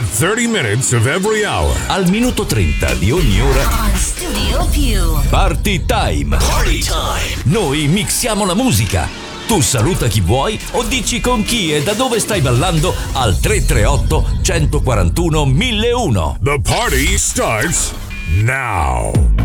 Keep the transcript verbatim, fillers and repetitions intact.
At thirty minutes of every hour. Al minuto trenta di ogni ora. On Studio Più. Party time. Party time. Noi mixiamo la musica. Tu saluta chi vuoi o dici con chi e da dove stai ballando al tre tre otto, uno quattro uno, mille uno. The party starts now.